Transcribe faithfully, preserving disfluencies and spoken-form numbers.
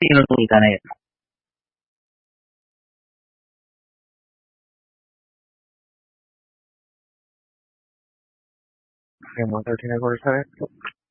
Io non sono italiano. Remoto tiene por saber.